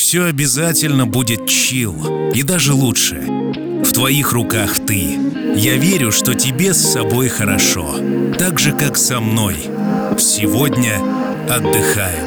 все обязательно будет чил, и даже лучше. В твоих руках ты. Я верю, что тебе с собой хорошо, так же, как со мной. Сегодня отдыхаем.